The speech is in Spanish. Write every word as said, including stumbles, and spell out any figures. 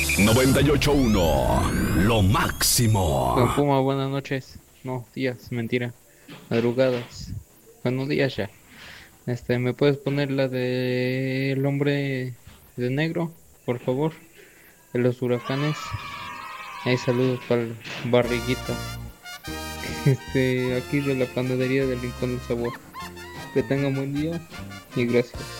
noventa y ocho punto uno, lo máximo. Don Puma, buenas noches. No, días, mentira. Madrugadas. Buenos días ya. Este, ¿me puedes poner la de El hombre de negro, por favor? De los huracanes. Ahí saludos para el barriguita. Este, aquí de la panadería del Rincón del Sabor. Que tenga un buen día y gracias.